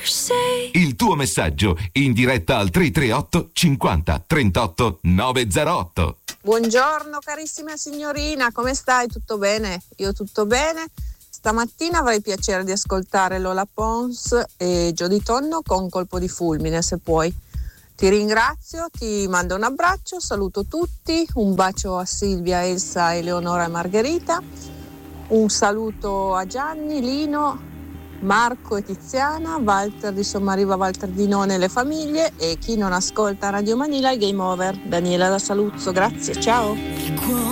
Il tuo messaggio in diretta al 338 50 38 908. Buongiorno carissima signorina, come stai? Tutto bene? Io tutto bene. Stamattina avrei piacere di ascoltare Lola Pons e Jody Tonno con Colpo di fulmine, se puoi. Ti ringrazio, ti mando un abbraccio, saluto tutti, un bacio a Silvia, Elsa, Eleonora e Margherita, un saluto a Gianni, Lino, Marco e Tiziana, Walter di Sommariva, Walter di None e le famiglie, e chi non ascolta Radio Manila, il Game Over. Daniela da Saluzzo, grazie, ciao.